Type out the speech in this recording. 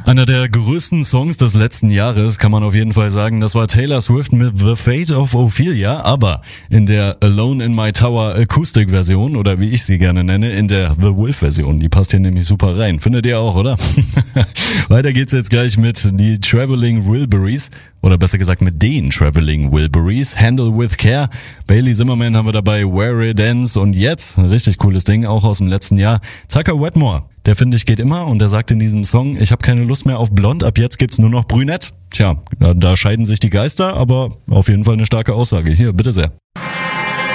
Einer der größten Songs des letzten Jahres, kann man auf jeden Fall sagen. Das war Taylor Swift mit The Fate of Ophelia, aber in der Alone in My Tower Akustik-Version oder wie ich sie gerne nenne, in der The Wolf-Version. Die passt hier nämlich super rein. Findet ihr auch, oder? Weiter geht's jetzt gleich mit die Traveling Wilburys. Oder besser gesagt mit den Traveling Wilburys. Handle with Care. Bailey Zimmerman haben wir dabei, Where It Ends. Und jetzt, ein richtig cooles Ding, auch aus dem letzten Jahr, Tucker Wetmore. Der, finde ich, geht immer und der sagt in diesem Song, ich habe keine Lust mehr auf blond, ab jetzt gibt's nur noch brünett. Tja, da scheiden sich die Geister, aber auf jeden Fall eine starke Aussage. Hier, bitte sehr.